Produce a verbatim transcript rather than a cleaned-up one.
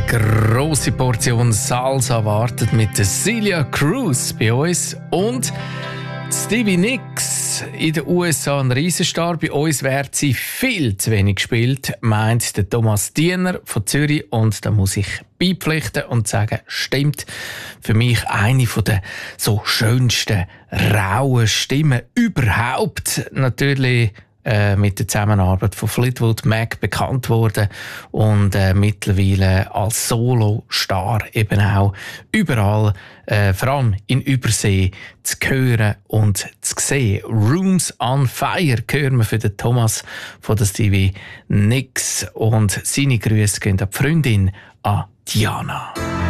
eine grosse Portion Salsa wartet mit der Celia Cruz bei uns und Stevie Nicks in den U S A ein Riesenstar. Bei uns wird sie viel zu wenig gespielt, meint der Thomas Diener von Zürich. Und da muss ich beipflichten und sagen, stimmt. Für mich eine der so schönsten, rauen Stimmen überhaupt. Natürlich äh, mit der Zusammenarbeit von Fleetwood Mac bekannt worden und äh, mittlerweile als Solo-Star eben auch überall, äh, vor allem in Übersee, zu hören und zu sehen. Rooms on Fire hören wir für den Thomas von der Stevie Nicks und seine Grüße gehen an die Freundin, an Diana.